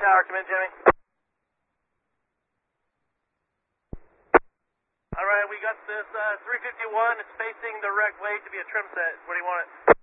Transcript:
Tower, come in, Jimmy. Alright, we got this 351. It's facing the wreck blade to be a trim set. What do you want it?